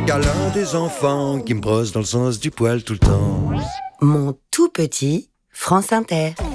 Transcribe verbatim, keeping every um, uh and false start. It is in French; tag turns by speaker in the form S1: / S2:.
S1: câlin des enfants qui me brossent dans le sens du poil tout le temps.
S2: Mon tout petit France Inter.